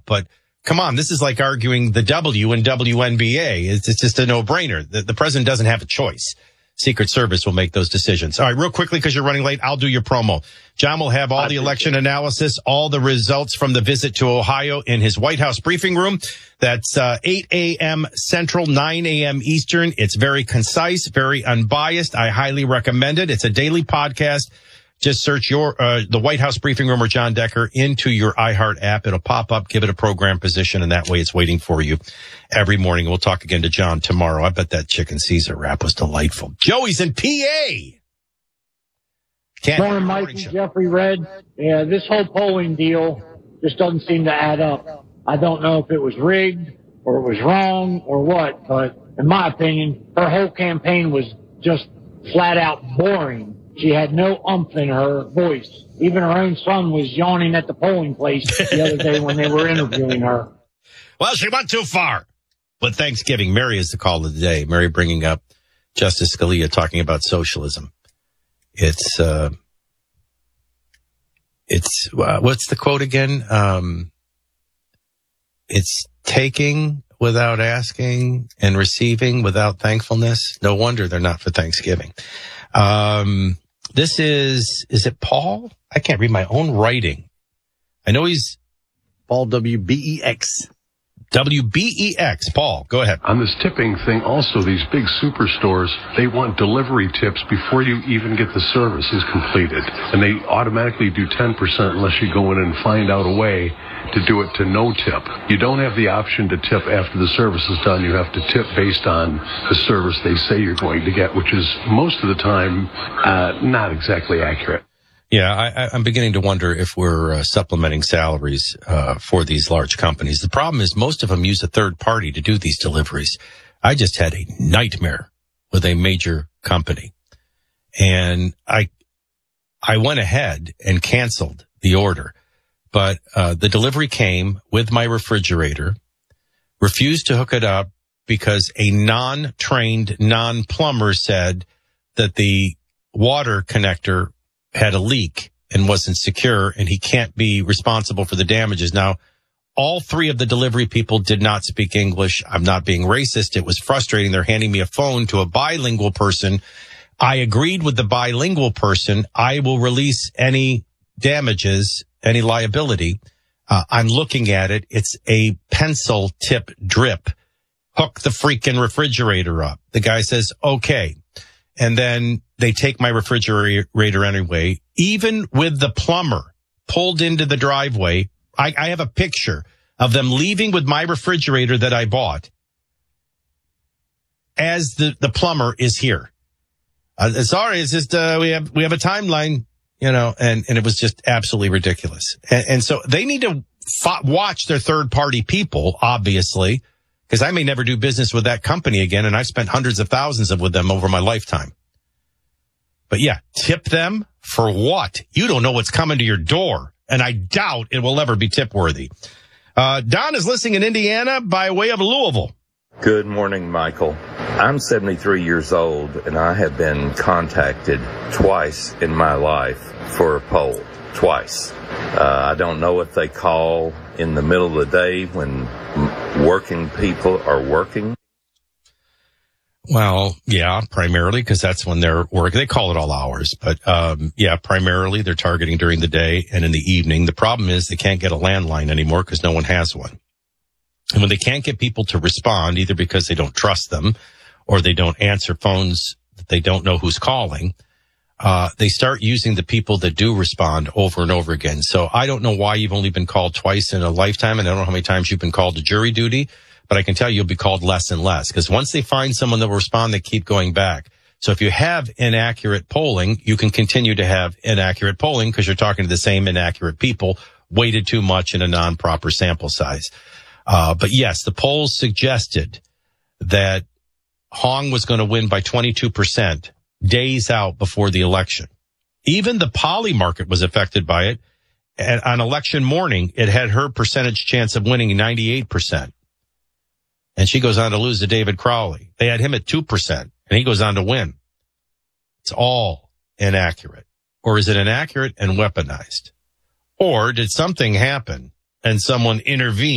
but come on, this is like arguing the W in WNBA. It's just a no-brainer. The president doesn't have a choice. Secret Service will make those decisions. All right, real quickly, because you're running late, I'll do your promo. John will have all the election analysis, all the results from the visit to Ohio in his White House briefing room. That's 8 a.m. Central, 9 a.m. Eastern. It's very concise, very unbiased. I highly recommend it. It's a daily podcast. Just search the White House briefing room or John Decker into your iHeart app. It'll pop up, give it a program position, and that way it's waiting for you every morning. We'll talk again to John tomorrow. I bet that chicken Caesar wrap was delightful. Joey's in PA. Morning, Mike and Jeffrey Red. Yeah, this whole polling deal just doesn't seem to add up. I don't know if it was rigged or it was wrong or what, but in my opinion, her whole campaign was just flat out boring. She had no umph in her voice. Even her own son was yawning at the polling place the other day when they were interviewing her. Well, she went too far. But Thanksgiving, Mary is the call of the day. Mary bringing up Justice Scalia talking about socialism. It's what's the quote again? It's taking without asking and receiving without thankfulness. No wonder they're not for Thanksgiving. This is it Paul? I can't read my own writing. I know he's Paul WBEX. WBEX. Paul, go ahead. On this tipping thing, also, these big superstores, they want delivery tips before you even get the service is completed. And they automatically do 10% unless you go in and find out a way to do it to no tip. You don't have the option to tip after the service is done. You have to tip based on the service they say you're going to get, which is most of the time not exactly accurate. Yeah, I'm beginning to wonder if we're supplementing salaries for these large companies. The problem is most of them use a third party to do these deliveries. I just had a nightmare with a major company, and I went ahead and canceled the order. But the delivery came with my refrigerator, refused to hook it up because a non-trained, non-plumber said that the water connector had a leak and wasn't secure, and he can't be responsible for the damages. Now, all three of the delivery people did not speak English. I'm not being racist. It was frustrating. They're handing me a phone to a bilingual person. I agreed with the bilingual person. I will release any damages, any liability. I'm looking at it. It's a pencil tip drip. Hook the freaking refrigerator up. The guy says, okay. And then they take my refrigerator anyway. Even with the plumber pulled into the driveway, I have a picture of them leaving with my refrigerator that I bought as the plumber is here. Sorry, it's just we have a timeline, and it was just absolutely ridiculous. And so they need to watch their third party people, obviously, because I may never do business with that company again, and I've spent hundreds of thousands with them over my lifetime. But yeah, tip them for what? You don't know what's coming to your door, and I doubt it will ever be tip worthy. Don is listening in Indiana by way of Louisville. Good morning, Michael. I'm 73 years old, and I have been contacted twice in my life for a poll. Twice. I don't know if they call in the middle of the day when working people are working. Well, yeah, primarily because that's when they're working. They call it all hours, but yeah, primarily they're targeting during the day and in the evening. The problem is they can't get a landline anymore because no one has one. And when they can't get people to respond, either because they don't trust them or they don't answer phones that they don't know who's calling, they start using the people that do respond over and over again. So I don't know why you've only been called twice in a lifetime, and I don't know how many times you've been called to jury duty, but I can tell you you'll be called less and less because once they find someone that will respond, they keep going back. So if you have inaccurate polling, you can continue to have inaccurate polling because you're talking to the same inaccurate people, weighted too much in a non-proper sample size. But yes, the polls suggested that Hong was going to win by 22% days out before the election. Even the poly market was affected by it. And on election morning, it had her percentage chance of winning 98%. And she goes on to lose to David Crowley. They had him at 2%, and he goes on to win. It's all inaccurate. Or is it inaccurate and weaponized? Or did something happen and someone intervene?